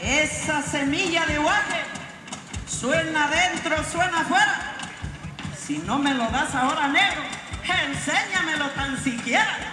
Esa semilla de guaje suena adentro, suena afuera. Si no me lo das ahora, negro, enséñamelo tan siquiera.